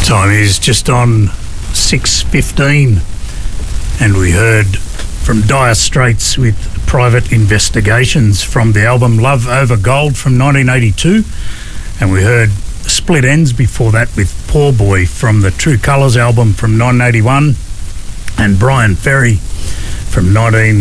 Time is just on 6:15, and we heard from Dire Straits with Private Investigations from the album Love Over Gold from 1982, and we heard Split Ends before that with Poor Boy from the True Colours album from 1981, and Brian Ferry from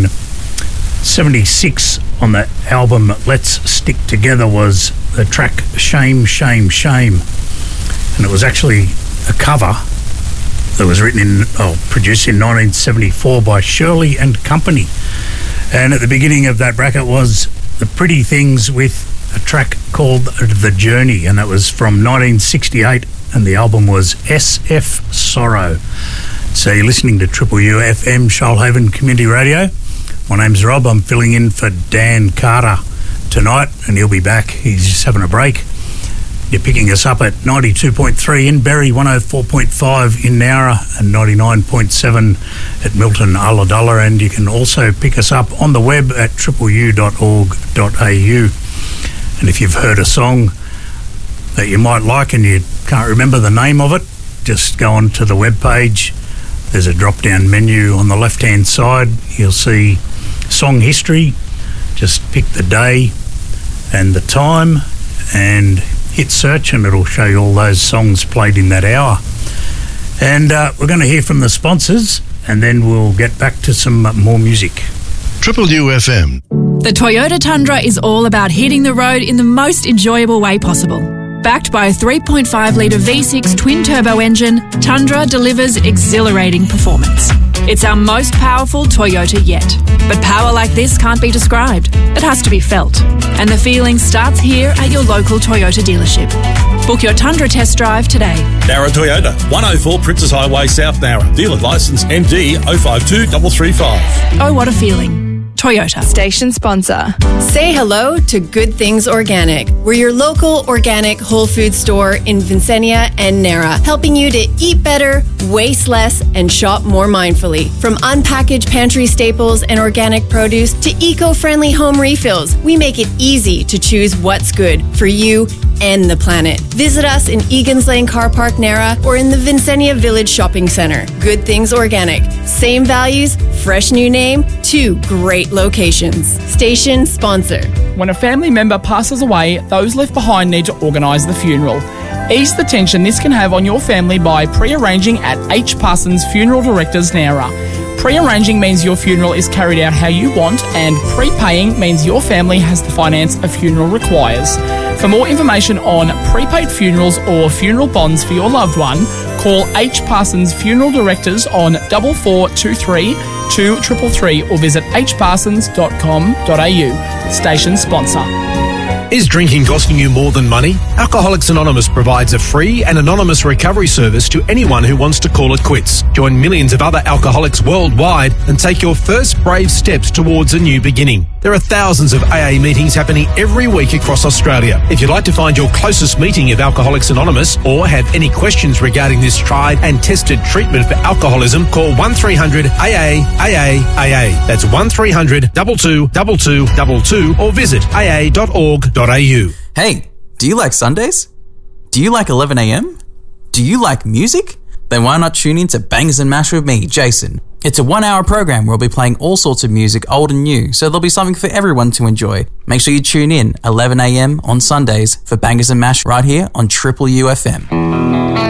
1976 on the album Let's Stick Together was the track Shame, Shame, Shame. And it was actually a cover that was produced in 1974 by Shirley and Company. And at the beginning of that bracket was The Pretty Things with a track called The Journey, and that was from 1968, and the album was SF Sorrow. So you're listening to Triple U FM, Shoalhaven Community Radio. My name's Rob. I'm filling in for Dan Carter tonight, and he'll be back. He's just having a break. You're picking us up at 92.3 in Berry, 104.5 in Nowra, and 99.7 at Milton Ulladulla. And you can also pick us up on the web at tripleu.org.au. And if you've heard a song that you might like and you can't remember the name of it, just go on to the webpage. There's a drop-down menu on the left-hand side. You'll see song history. Just pick the day and the time and hit search, and it'll show you all those songs played in that hour. And we're going to hear from the sponsors, and then we'll get back to some more music. Triple U FM. The Toyota Tundra is all about hitting the road in the most enjoyable way possible. Backed by a 3.5-litre V6 twin-turbo engine, Tundra delivers exhilarating performance. It's our most powerful Toyota yet. But power like this can't be described. It has to be felt. And the feeling starts here at your local Toyota dealership. Book your Tundra test drive today. Nowra Toyota, 104 Princess Highway, South Nowra. Dealer licence MD 052335. Oh, what a feeling. Toyota. Station sponsor. Say hello to Good Things Organic. We're your local organic whole food store in Vincennia and Nowra, helping you to eat better, waste less, and shop more mindfully. From unpackaged pantry staples and organic produce to eco-friendly home refills, we make it easy to choose what's good for you and the planet. Visit us in Egan's Lane Car Park, Nowra, or in the Vincennia Village Shopping Centre. Good Things Organic. Same values, fresh new name, 2 great locations. Station sponsor. When a family member passes away, those left behind need to organise the funeral. Ease the tension this can have on your family by pre-arranging at H. Parsons Funeral Directors, Nowra. Pre-arranging means your funeral is carried out how you want, and prepaying means your family has the finance a funeral requires. For more information on prepaid funerals or funeral bonds for your loved one, call H. Parsons Funeral Directors on 4423 2333 or visit hparsons.com.au. Station sponsor. Is drinking costing you more than money? Alcoholics Anonymous provides a free and anonymous recovery service to anyone who wants to call it quits. Join millions of other alcoholics worldwide and take your first brave steps towards a new beginning. There are thousands of AA meetings happening every week across Australia. If you'd like to find your closest meeting of Alcoholics Anonymous or have any questions regarding this tried and tested treatment for alcoholism, call 1300 AA AA. That's 1300 222222 or visit aa.org.au. Hey, do you like Sundays? Do you like 11 a.m? Do you like music? Then why not tune in to Bangers and Mash with me, Jason? It's a 1-hour program where we'll be playing all sorts of music, old and new, so there'll be something for everyone to enjoy. Make sure you tune in 11 a.m. on Sundays for Bangers and Mash right here on Triple U FM.